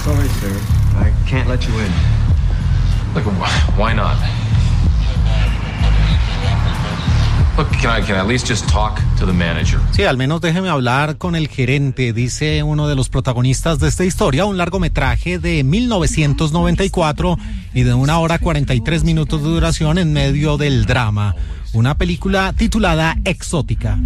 Sorry, sir. I can't let you in. Look, why not? Look, can I at least just talk to the manager? Sí, al menos déjeme hablar con el gerente, dice uno de los protagonistas de esta historia, un largometraje de 1994 y de 1 hora 43 minutos de duración en medio del drama. Una película titulada Exótica.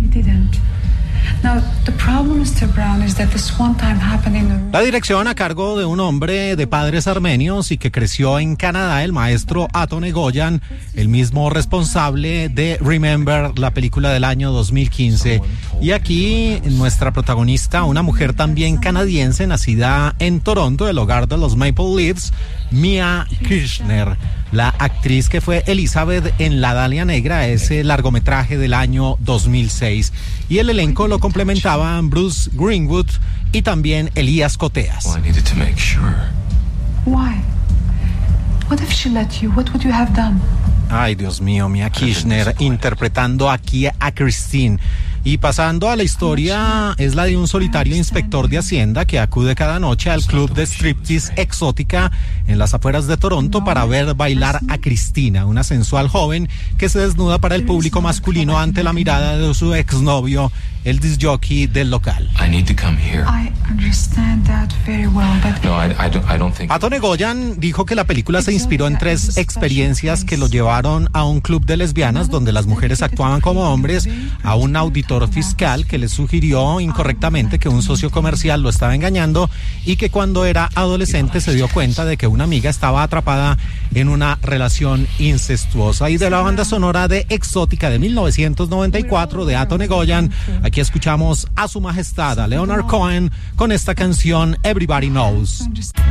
La dirección a cargo de un hombre de padres armenios y que creció en Canadá, el maestro Aton Egoyan, el mismo responsable de Remember, la película del año 2015. Y aquí nuestra protagonista, una mujer también canadiense, nacida en Toronto, el hogar de los Maple Leafs, Mia Kirchner. La actriz que fue Elizabeth en La Dalia Negra, ese largometraje del año 2006. Y el elenco lo complementaban Bruce Greenwood y también Elías Coteas. Well, I needed to make sure. Why? What if she let you? What would you have done? Ay, Dios mío, Mia Kirchner interpretando aquí a Christine. Y pasando a la historia, es la de un solitario inspector de Hacienda que acude cada noche al club de striptease Exótica en las afueras de Toronto para ver bailar a Cristina, una sensual joven que se desnuda para el público masculino ante la mirada de su exnovio, el disc jockey del local. I need to come here. I understand that very well, but No, I don't think. Aton Egoyan dijo que la película se inspiró en 3 experiencias que lo llevaron a un club de lesbianas donde las mujeres actuaban como hombres, a un auditor fiscal que le sugirió incorrectamente que un socio comercial lo estaba engañando y que cuando era adolescente se dio cuenta de que una amiga estaba atrapada en una relación incestuosa. Y de la banda sonora de Exótica de 1994 de Aton Egoyan, aquí escuchamos a su majestad, a Leonard Cohen, con esta canción Everybody Knows.